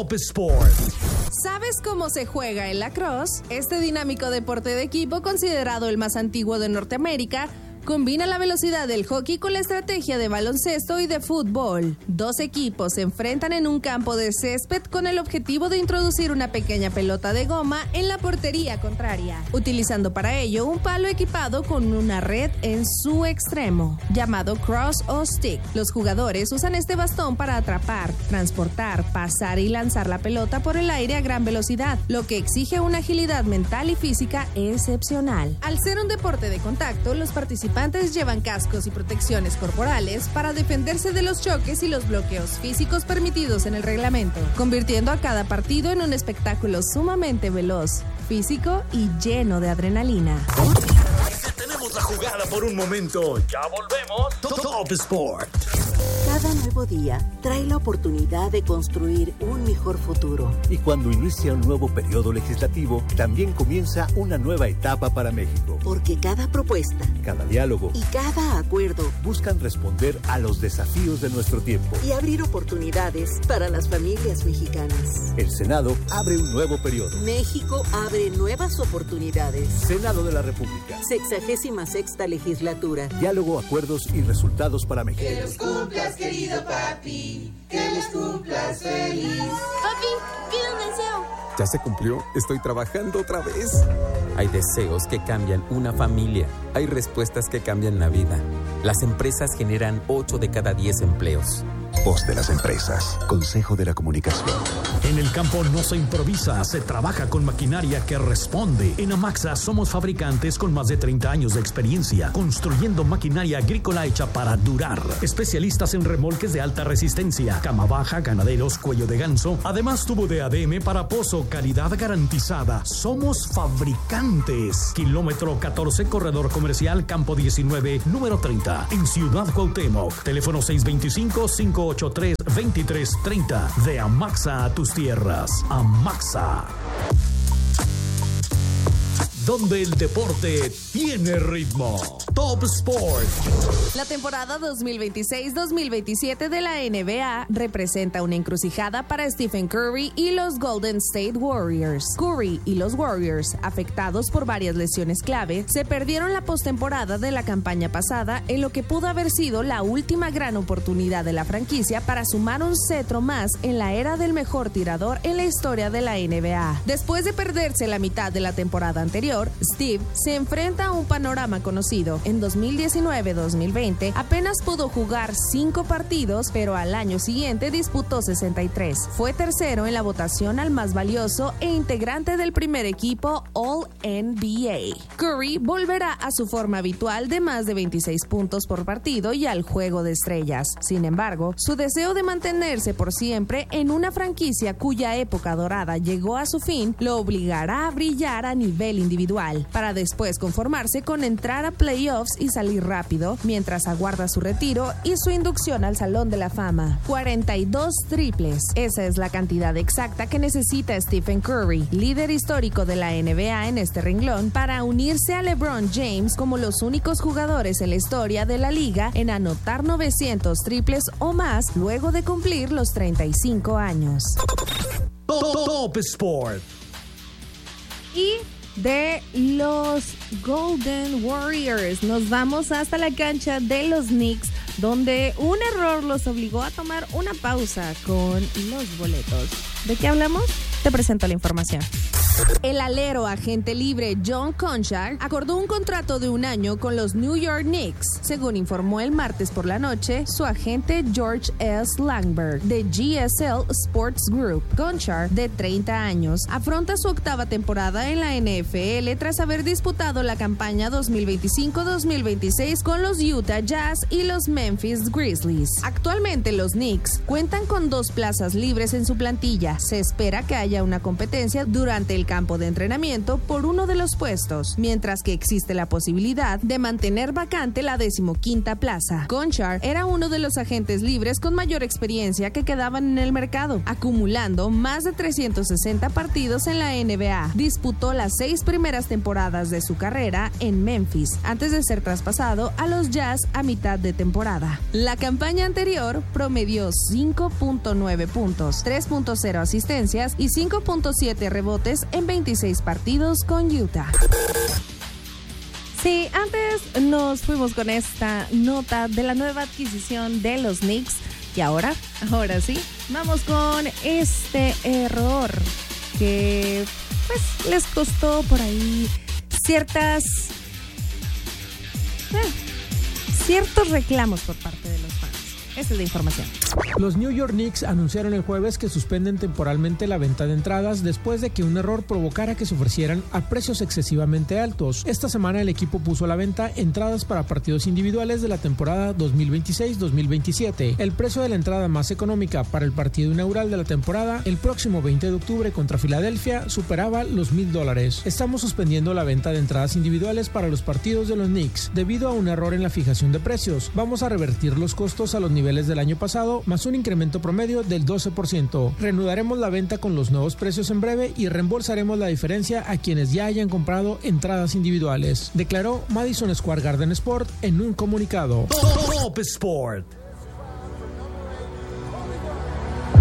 Top Sport. ¿Sabes cómo se juega el lacrosse? Este dinámico deporte de equipo, considerado el más antiguo de Norteamérica, combina la velocidad del hockey con la estrategia de baloncesto y de fútbol. Dos equipos se enfrentan en un campo de césped con el objetivo de introducir una pequeña pelota de goma en la portería contraria, utilizando para ello un palo equipado con una red en su extremo, llamado cross o stick. Los jugadores usan este bastón para atrapar, transportar, pasar y lanzar la pelota por el aire a gran velocidad, lo que exige una agilidad mental y física excepcional. Al ser un deporte de contacto, los participantes llevan cascos y protecciones corporales para defenderse de los choques y los bloqueos físicos permitidos en el reglamento, convirtiendo a cada partido en un espectáculo sumamente veloz, físico y lleno de adrenalina. Tenemos la jugada por un momento. Ya volvemos. Top Sport. Cada nuevo día trae la oportunidad de construir un mejor futuro. Y cuando inicia un nuevo periodo legislativo, también comienza una nueva etapa para México. Porque cada propuesta, cada diálogo y cada acuerdo buscan responder a los desafíos de nuestro tiempo y abrir oportunidades para las familias mexicanas. El Senado abre un nuevo periodo. México abre nuevas oportunidades. Senado de la República. 66ª legislatura. Diálogo, acuerdos y resultados para México. Que los cumplas, querido papi, que los cumplas feliz. Papi, pide un deseo. ¿Ya se cumplió? Estoy trabajando otra vez. Hay deseos que cambian una familia. Hay respuestas que cambian la vida. Las empresas generan 8 de cada 10 empleos. Voz de las empresas. Consejo de la Comunicación. En el campo no se improvisa, se trabaja con maquinaria que responde. En Amaxa somos fabricantes con más de 30 años de experiencia, construyendo maquinaria agrícola hecha para durar. Especialistas en remolques de alta resistencia, cama baja, ganaderos, cuello de ganso. Además, tubo de ADM para pozo, calidad garantizada. Somos fabricantes. Kilómetro 14, corredor comercial, campo 19, número 30, en Ciudad Cuauhtémoc. Teléfono 625-583-2330. De Amaxa a tus tierras. Amaxa. Donde el deporte tiene ritmo. Top Sport. La temporada 2026-2027 de la NBA representa una encrucijada para Stephen Curry y los Golden State Warriors. Curry y los Warriors, afectados por varias lesiones clave, se perdieron la postemporada de la campaña pasada en lo que pudo haber sido la última gran oportunidad de la franquicia para sumar un cetro más en la era del mejor tirador en la historia de la NBA. Después de perderse la mitad de la temporada anterior, Steve se enfrenta a un panorama conocido. En 2019-2020 apenas pudo jugar 5 partidos, pero al año siguiente disputó 63. Fue tercero en la votación al más valioso e integrante del primer equipo All-NBA. Curry volverá a su forma habitual de más de 26 puntos por partido y al juego de estrellas. Sin embargo, su deseo de mantenerse por siempre en una franquicia cuya época dorada llegó a su fin lo obligará a brillar a nivel individual, para después conformarse con entrar a playoffs y salir rápido, mientras aguarda su retiro y su inducción al Salón de la Fama. 42 triples. Esa es la cantidad exacta que necesita Stephen Curry, líder histórico de la NBA en este renglón, para unirse a LeBron James como los únicos jugadores en la historia de la liga en anotar 900 triples o más luego de cumplir los 35 años. Top Sport. Y de los Golden Warriors nos vamos hasta la cancha de los Knicks, donde un error los obligó a tomar una pausa con los boletos. ¿De qué hablamos? Te presento la información. El alero agente libre John Konchar acordó un contrato de 1 año con los New York Knicks, según informó el martes por la noche su agente George S. Langberg de GSL Sports Group. Konchar, de 30 años, afronta su 8ª temporada en la NFL tras haber disputado la campaña 2025-2026 con los Utah Jazz y los Memphis Grizzlies. Actualmente los Knicks cuentan con 2 plazas libres en su plantilla. Se espera que haya una competencia durante el campo de entrenamiento por uno de los puestos, mientras que existe la posibilidad de mantener vacante la 15ª plaza. Conchar era uno de los agentes libres con mayor experiencia que quedaban en el mercado, acumulando más de 360 partidos en la NBA. Disputó las 6 primeras temporadas de su carrera en Memphis, antes de ser traspasado a los Jazz a mitad de temporada. La campaña anterior promedió 5.9 puntos, 3.0 asistencias y 5.7 rebotes en 26 partidos con Utah. Sí, antes nos fuimos con esta nota de la nueva adquisición de los Knicks y ahora sí, vamos con este error que pues les costó por ahí ciertos reclamos por parte de los fans. Esta es la información. Los New York Knicks anunciaron el jueves que suspenden temporalmente la venta de entradas después de que un error provocara que se ofrecieran a precios excesivamente altos. Esta semana el equipo puso a la venta entradas para partidos individuales de la temporada 2026-2027. El precio de la entrada más económica para el partido inaugural de la temporada, el próximo 20 de octubre contra Filadelfia, superaba los $1,000. Estamos suspendiendo la venta de entradas individuales para los partidos de los Knicks debido a un error en la fijación de precios. Vamos a revertir los costos a los niveles del año pasado, más un incremento promedio del 12%. Reanudaremos la venta con los nuevos precios en breve y reembolsaremos la diferencia a quienes ya hayan comprado entradas individuales, declaró Madison Square Garden Sport en un comunicado. Top Sport.